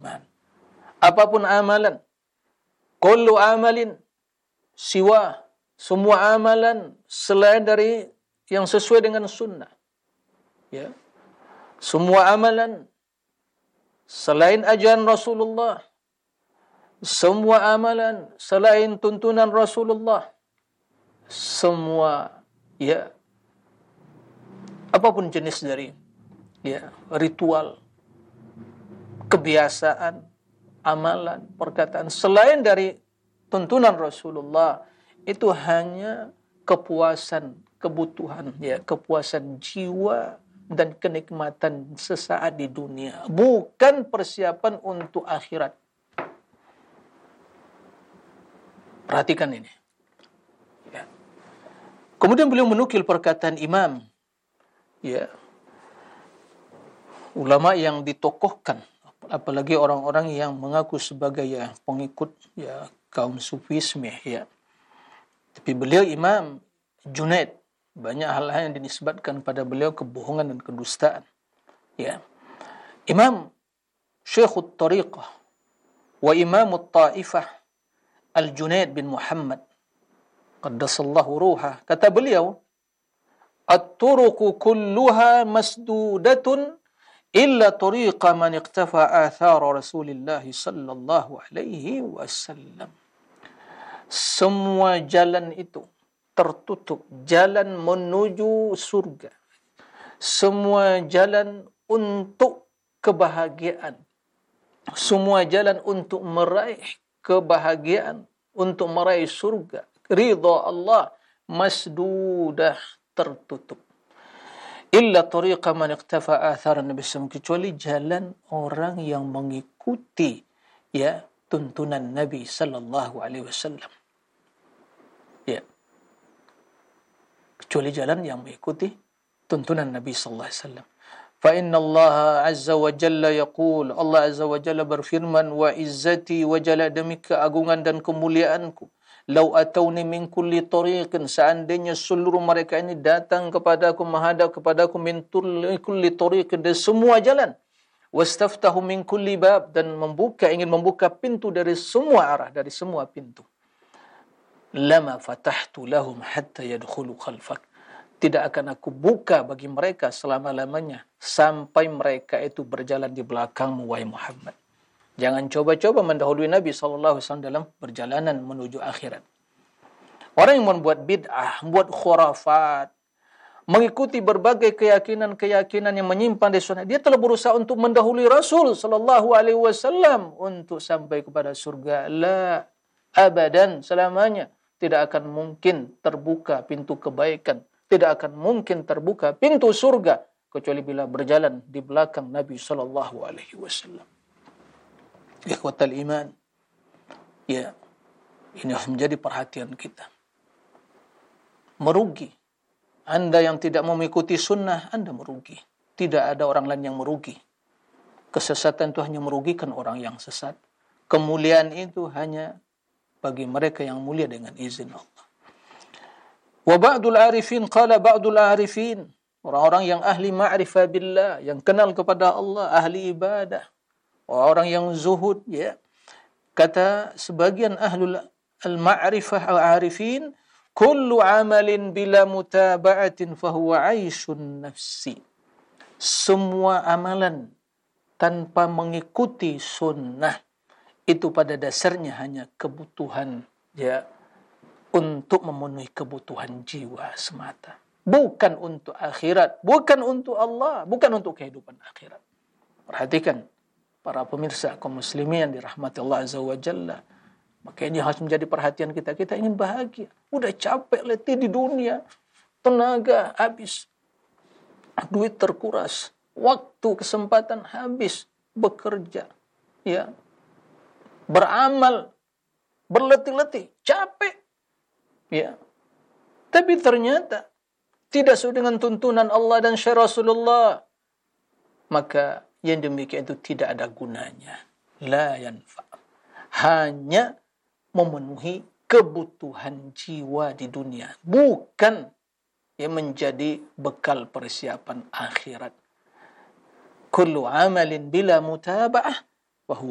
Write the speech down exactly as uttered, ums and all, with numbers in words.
iman. Apapun amalan, kullu amalin siwa, semua amalan selain dari yang sesuai dengan sunnah. Ya. Semua amalan selain ajaran Rasulullah, semua amalan selain tuntunan Rasulullah, semua ya apapun jenis dari ya ritual, kebiasaan, amalan, perkataan selain dari tuntunan Rasulullah itu hanya kepuasan, kebutuhan, ya, kepuasan jiwa dan kenikmatan sesaat di dunia, bukan persiapan untuk akhirat. Perhatikan ini. Ya. Kemudian beliau menukil perkataan imam, ya, ulama yang ditokohkan, apalagi orang-orang yang mengaku sebagai ya pengikut ya kaum sufisme, ya. Tapi beliau Imam Junaid, banyak hal-hal yang dinisbatkan pada beliau kebohongan dan kedustaan. Ya. Imam Syekhut Tariqah wa Imamut Taifah Al-Junaid bin Muhammad qaddasallahu ruha, kata beliau, at-turuqu kulluha masdudatun illa tariqa man iqtafa athara Rasulillah sallallahu alaihi wasallam. Semua jalan itu tertutup, jalan menuju surga, semua jalan untuk kebahagiaan, semua jalan untuk meraih kebahagiaan, untuk meraih surga, ridha Allah, masdudah, tertutup. Illa tariqa man iqtafa athar Nabi sallallahu alaihi wasallam, kecuali jalan orang yang mengikuti ya tuntunan Nabi sallallahu alaihi wasallam. Ya. Kecuali jalan yang mengikuti tuntunan Nabi sallallahu alaihi wasallam. Fa inna Allah azza wa jalla yaqul, Allah azza wa jalla berfirman, wa izzati wa jalla, demi keagungan dan kemuliaanku, lau atawni min kulli tariqin, seandainya seluruh mereka ini datang kepadaku, menghadap kepadaku, min kulli tariqin, dari semua jalan, wastaftahu min kulli bab, dan membuka, ingin membuka pintu dari semua arah, dari semua pintu, lama fatahtu lahum hatta yadkhulu khalfak, tidak akan aku buka bagi mereka selama-lamanya sampai mereka itu berjalan di belakangmu, wahai Muhammad. Jangan coba-coba mendahului Nabi sallallahu alaihi wasallam dalam perjalanan menuju akhirat. Orang yang membuat bid'ah, membuat khurafat, mengikuti berbagai keyakinan-keyakinan yang menyimpang dari sunnah, dia telah berusaha untuk mendahului Rasul sallallahu alaihi wasallam untuk sampai kepada surga. La abadan, selamanya tidak akan mungkin terbuka pintu kebaikan, tidak akan mungkin terbuka pintu surga kecuali bila berjalan di belakang Nabi sallallahu alaihi wasallam. Ikhwatal iman, ya, ini harus menjadi perhatian kita. Merugi. Anda yang tidak mengikuti sunnah, Anda merugi. Tidak ada orang lain yang merugi. Kesesatan itu hanya merugikan orang yang sesat. Kemuliaan itu hanya bagi mereka yang mulia dengan izin Allah. Wa ba'dul arifin, qala ba'dul arifin, orang-orang yang ahli ma'rifah billah, yang kenal kepada Allah, ahli ibadah, orang yang zuhud, ya. Kata sebagian ahlul al-ma'rifah al-arifin, kullu amalin bila mutaba'atin fahuwa 'aishun nafsi. Semua amalan tanpa mengikuti sunnah itu pada dasarnya hanya kebutuhan, ya, untuk memenuhi kebutuhan jiwa semata, bukan untuk akhirat, bukan untuk Allah, bukan untuk kehidupan akhirat. Perhatikan para pemirsa kaum muslimin yang dirahmati Allah azza wa jalla, maka ini harus menjadi perhatian kita. Kita ingin bahagia, udah capek letih di dunia, tenaga habis, duit terkuras, waktu kesempatan habis, bekerja, ya, beramal, berletih-letih, capek, ya. Tapi ternyata tidak sesuai dengan tuntunan Allah dan syariat Rasulullah, maka yang demikian itu tidak ada gunanya. La yanfa. Hanya memenuhi kebutuhan jiwa di dunia, bukan yang menjadi bekal persiapan akhirat. Kullu amalin bila mutaba'ah